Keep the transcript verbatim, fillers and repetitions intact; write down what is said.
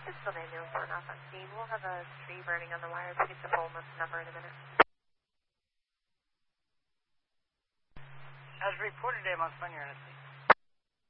It's still nine zero four off on scene. We'll have a tree burning on the wire. We'll get the full number in a minute. As reported, Dave on Spun, you're in a